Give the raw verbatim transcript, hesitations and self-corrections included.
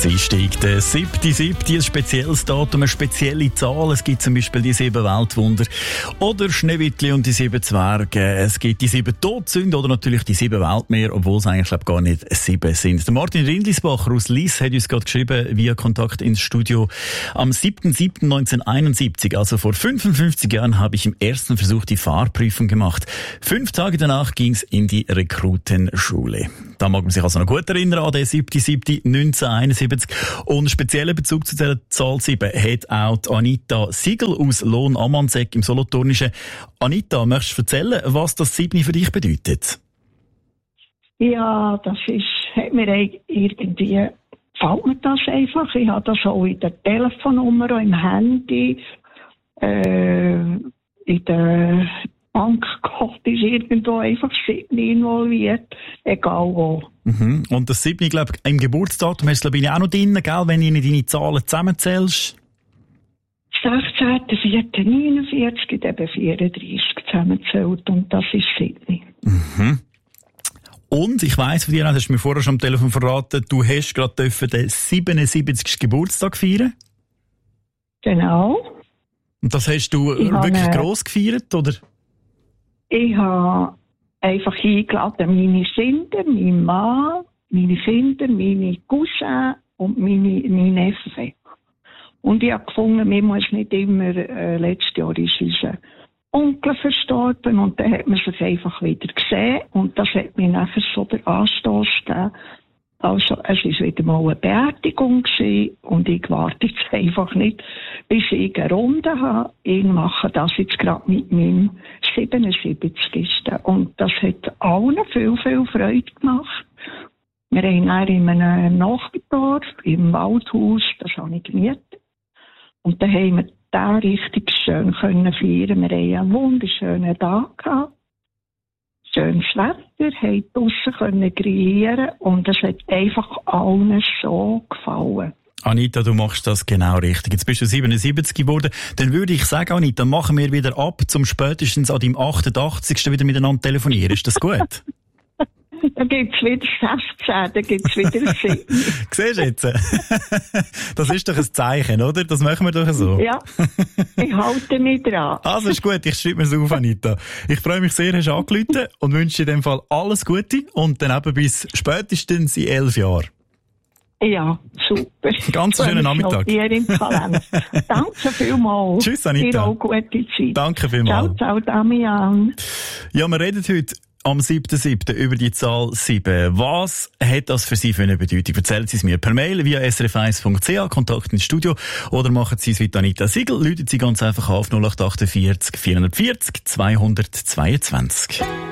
Dienstag, der siebte siebte, ein spezielles Datum, eine spezielle Zahl. Es gibt zum Beispiel die sieben Weltwunder oder Schneewittli und die sieben Zwerge. Es gibt die sieben Todsünden oder natürlich die sieben Weltmeere, obwohl es eigentlich glaub, gar nicht sieben sind. Der Martin Rindlisbacher aus Lies hat uns gerade geschrieben, via Kontakt ins Studio. Am siebten siebten neunzehnhunderteinundsiebzig, also vor fünfundfünfzig Jahren, habe ich im ersten Versuch die Fahrprüfung gemacht. Fünf Tage danach ging es in die Rekrutenschule. Da mag man sich also noch gut erinnern an den siebten siebten neunzehnhunderteinundsiebzig. Und speziellen Bezug zu dieser Zahl sieben hat auch die Anita Siegel aus Lohn-Amannsegg im Solothurnischen. Anita, möchtest du erzählen, was das sieben für dich bedeutet? Ja, das ist, hat mir irgendwie, gefällt mir das einfach. Ich habe das auch in der Telefonnummer, im Handy, äh, in der Bankcode ist irgendwo einfach sieben involviert, egal wo. Mhm. Und das sieben, ich glaube, im Geburtsdatum hast du glaube ich auch noch drin, gell, wenn du deine Zahlen zusammenzählst? sechzehnten vierten neunundvierzig, ich habe vierunddreissig zusammenzählt und das ist sieben. Mhm. Und ich weiss von dir, das hast du mir vorher schon am Telefon verraten, du hast gerade den siebenundsiebzigsten Geburtstag feiern. Genau. Und das hast du ich wirklich habe, gross gefeiert, oder? Ich habe einfach eingeladen, meine Kinder, mein Mann, meine Kinder, meine Cousins und meine, meine Neffen. Und ich habe gefunden, wir muss nicht immer, äh, letztes Jahr ist unser Onkel verstorben und dann hat man sich einfach wieder gesehen und das hat mir nachher so der Anstoß gegeben. Also, es war wieder mal eine Beerdigung gewesen und ich warte jetzt einfach nicht, bis ich eine Runde habe. Ich mache das jetzt gerade mit meinem siebenundsiebzigsten Und das hat allen viel, viel Freude gemacht. Wir haben dann in einem Nachbardorf, im Waldhaus, das habe ich gemietet. Und dann haben wir da richtig schön können feiern. Wir haben einen wunderschönen Tag gehabt. Schönes Wetter, haben draussen können grillieren und es hat einfach allen so gefallen. Anita, du machst das genau richtig. Jetzt bist du siebenundsiebzig geworden. Dann würde ich sagen, Anita, machen wir wieder ab, zum spätestens an deinem achtundachtzigsten wieder miteinander telefonieren. Ist das gut? Dann gibt's wieder sechzehn, dann gibt's wieder sieben. Siehst du jetzt? Das ist doch ein Zeichen, oder? Das machen wir doch so. Ja, ich halte mich dran. Also ist gut, ich schreibe mir es auf, Anita. Ich freue mich sehr, hast du angerufen und wünsche dir in dem Fall alles Gute und dann eben bis spätestens in elf Jahren. Ja, super. Ganz schönen Nachmittag. Hier im Kalender. Danke vielmals. Tschüss, Anita. Dir auch gute Zeit. Danke vielmals. Ciao, ciao, Damian. Ja, wir reden heute am siebten siebten über die Zahl sieben. Was hat das für Sie für eine Bedeutung? Erzählen Sie es mir per Mail via s r f eins punkt c h, Kontakt ins Studio, oder machen Sie es wie Anita Siegel, läuten Sie ganz einfach auf null acht vier acht vierundvierzig vierhundertvierzig zweihundertzweiundzwanzig.